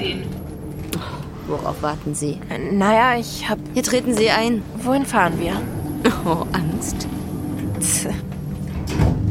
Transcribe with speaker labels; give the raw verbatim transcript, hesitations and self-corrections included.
Speaker 1: stehen.
Speaker 2: Worauf warten Sie?
Speaker 3: Naja, ich hab...
Speaker 2: Hier treten Sie ein.
Speaker 3: Wohin fahren wir?
Speaker 2: Oh, Angst.